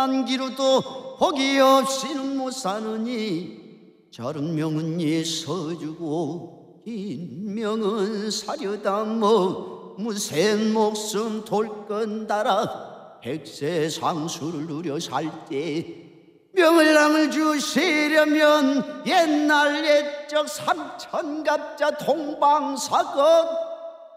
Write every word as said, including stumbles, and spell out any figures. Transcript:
남기로도 혹이 없이는 못 사느니 저런 명은 있어주고 긴 명은 사려다 뭐 무센 목숨 돌 건다라 백세 상수를 누려 살 때 명을랑을 주시려면 옛날 옛적 삼천갑자 동방사건